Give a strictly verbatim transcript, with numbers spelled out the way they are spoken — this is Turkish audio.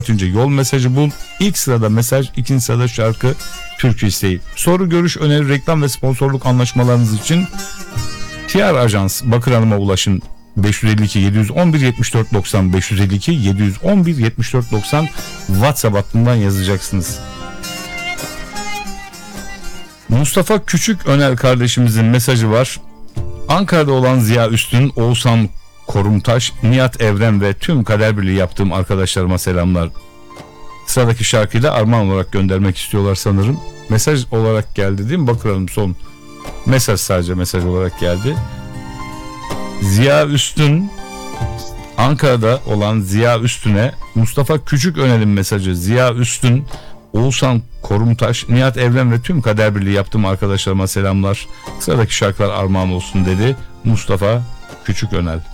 Yol mesajı bul. İlk sırada mesaj, ikinci sırada şarkı, türkü isteği. Soru, görüş, öneri, reklam ve sponsorluk anlaşmalarınız için T R Ajans Bakır Hanım'a ulaşın. beş yüz elli iki yedi yüz on bir yetmiş dört doksan beş yüz elli iki yedi yüz on bir yetmiş dört doksan WhatsApp hattından yazacaksınız. Mustafa Küçük Önel kardeşimizin mesajı var. Ankara'da olan Ziya Üstün, Oğuzhan Korumtaş, Nihat Evren ve tüm Kader Birliği yaptığım arkadaşlarıma selamlar. Sıradaki şarkıyı da armağan olarak göndermek istiyorlar sanırım. Mesaj olarak geldi değil mi? Bakalım, son mesaj sadece mesaj olarak geldi. Ziya Üstün, Ankara'da olan Ziya Üstün'e Mustafa Küçük Önel'in mesajı. Ziya Üstün, Oğuzhan Korumtaş, Nihat Evren ve tüm Kader Birliği yaptığım arkadaşlarıma selamlar. Sıradaki şarkılar armağan olsun dedi Mustafa Küçük Önel.